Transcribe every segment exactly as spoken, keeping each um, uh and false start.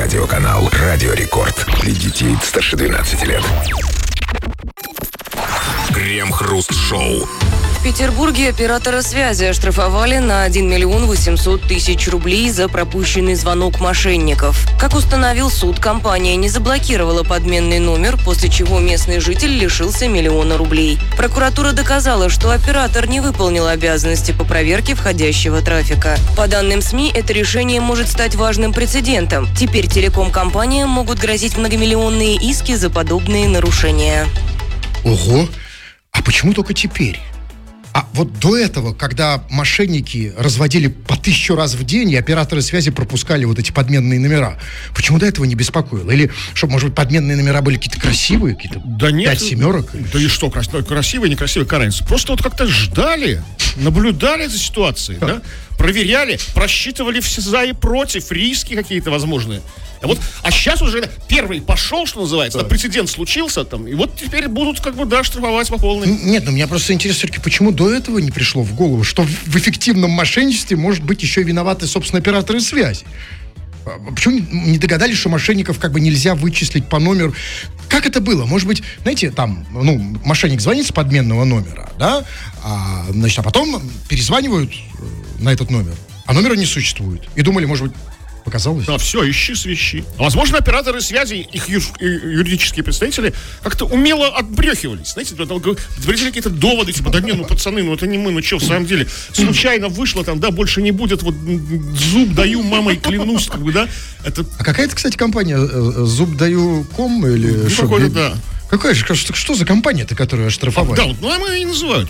Телерадиоканал «Радио Рекорд». Для детей старше двенадцати лет. Крем-хруст-шоу. В Петербурге оператора связи оштрафовали на один миллион восемьсот тысяч рублей за пропущенный звонок мошенников. Как установил суд, компания не заблокировала подменный номер, после чего местный житель лишился миллиона рублей. Прокуратура доказала, что оператор не выполнил обязанности по проверке входящего трафика. По данным СМИ, это решение может стать важным прецедентом. Теперь телеком-компаниям могут грозить многомиллионные иски за подобные нарушения. Ого! А почему только теперь? А вот до этого, когда мошенники разводили по тысячу раз в день, и операторы связи пропускали вот эти подменные номера, почему до этого не беспокоило? Или, что, может быть, подменные номера были какие-то красивые, какие-то да нет, пять семерок? Да и что, красивые, некрасивые, какая разница? Просто вот как-то ждали, наблюдали за ситуацией, да? Проверяли, просчитывали все за и против, риски какие-то возможные. А, вот, а сейчас уже первый пошел, что называется, да. Прецедент случился там, и вот теперь будут как бы, да, штрафовать по полной. Нет, ну меня просто интересует, все-таки, почему до этого не пришло в голову, что в эффективном мошенничестве может быть еще и виноваты, собственно, операторы связи? Почему не догадались, что мошенников как бы нельзя вычислить по номеру? Как это было? Может быть, знаете, там, ну, мошенник звонит с подменного номера, да, а, значит, а потом перезванивают на этот номер, а номера не существует. И думали, может быть, показалось? Да, все, ищи, свищи. А возможно, операторы связи, их ю- юридические представители как-то умело отбрехивались. Знаете, говорили какие-то доводы, типа, да не, ну, пацаны, ну, это не мы, ну, что, в самом деле, случайно вышло там, да, больше не будет, вот, зуб даю, мамой клянусь, как бы, да. Это... А какая-то, кстати, компания, зуб даю ком или... Ну, шо, какой-то, да. Какая же, что, что за компания-то, которую оштрафовали? Да, вот, ну, а мы и называют.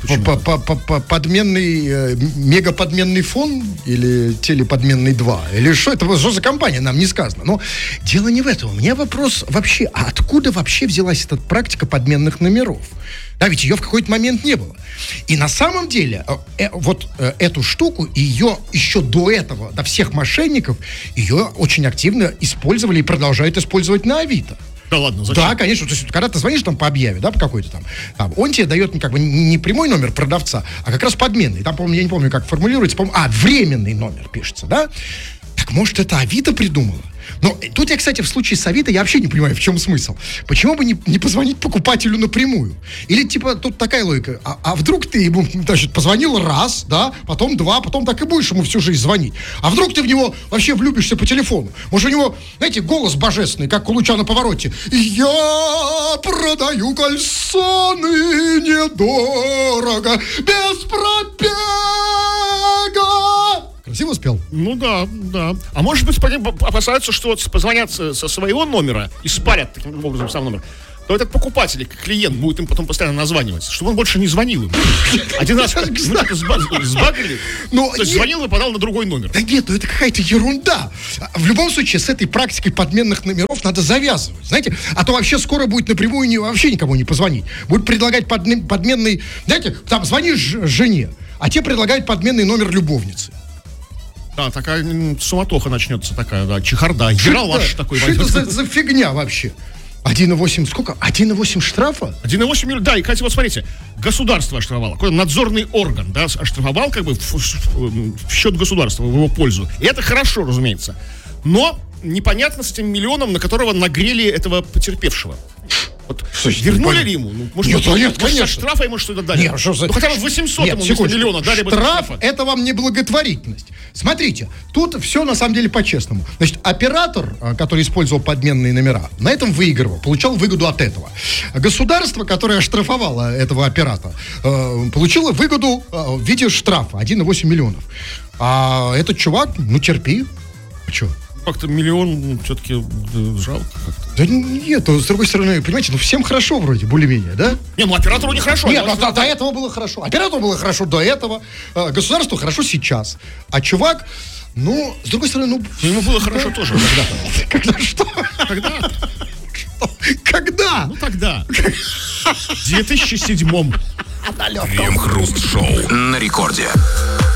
Подменный, э, мегаподменный фон или телеподменный два? Или что это, что за компания, нам не сказано. Но дело не в этом. У меня вопрос вообще, а откуда вообще взялась эта практика подменных номеров? Да, ведь ее в какой-то момент не было. И на самом деле, э, вот э, эту штуку, ее еще до этого, до всех мошенников, ее очень активно использовали и продолжают использовать на Авито. Да ладно, зачем? Да, конечно. То есть, когда ты звонишь там по объяве, да, по какой-то там, там он тебе дает ну, как бы не прямой номер продавца, а как раз подменный. Там, по-моему, я не помню, как формулируется, по-моему, а, временный номер пишется, да? Так, может, это Авито придумала? Но тут я, кстати, в случае с Авито, я вообще не понимаю, в чем смысл. Почему бы не, не позвонить покупателю напрямую? Или, типа, тут такая логика. А, а вдруг ты ему, значит, позвонил раз, да, потом два, потом так и будешь ему всю жизнь звонить. А вдруг ты в него вообще влюбишься по телефону? Может, у него, знаете, голос божественный, как у луча на повороте. Я продаю кальсоны недорого, без пробега. Красиво спел? Ну да, да. А может быть, опасаются, что вот позвонят со своего номера и спарят таким образом сам номер, то этот покупатель, клиент, будет им потом постоянно названивать, чтобы он больше не звонил им. Один раз мы что-то сбагрили, то есть звонил и подал на другой номер. Да нет, ну это какая-то ерунда. В любом случае, с этой практикой подменных номеров надо завязывать, знаете, а то вообще скоро будет напрямую не, вообще никому не позвонить. Будет предлагать подменный, знаете, там звонишь жене, а тебе предлагают подменный номер любовницы. Да, такая суматоха начнется, такая, да, чехарда, яралаш такой. Что это за, за фигня вообще? один и восемь, сколько? один и восемь штрафа? один и восемь миллиона, да, и, кстати, вот смотрите, государство оштрафовало, какой надзорный орган, да, оштрафовал как бы в, в, в счет государства, в его пользу. И это хорошо, разумеется. Но непонятно с этим миллионом, на которого нагрели этого потерпевшего. Вот слушай, вернули ли ему? Ну, может, нет, может, нет, может, конечно. со штрафа ему что-то дали? Нет, что за... Ну, хотя бы восемьсот нет, ему вместо миллиона дали бы штраф штрафа. Это вам не благотворительность. Смотрите, тут все на самом деле по-честному. Значит, оператор, который использовал подменные номера, на этом выигрывал, получал выгоду от этого. Государство, которое оштрафовало этого оператора, получило выгоду в виде штрафа один и восемь миллионов. А этот чувак, ну терпи. А что? Как-то миллион все-таки жалко как-то. Да нет, с другой стороны, понимаете, ну всем хорошо вроде, более-менее, да? Не, ну оператору не хорошо. Нет, ну, до, до этого было хорошо. Оператору было хорошо до этого, государству хорошо сейчас. А чувак, ну, с другой стороны, ну... Ему было хорошо тоже когда-то. Когда что? Когда? Когда? Ну тогда. В две тысячи седьмом. Крем-хруст-шоу на рекорде.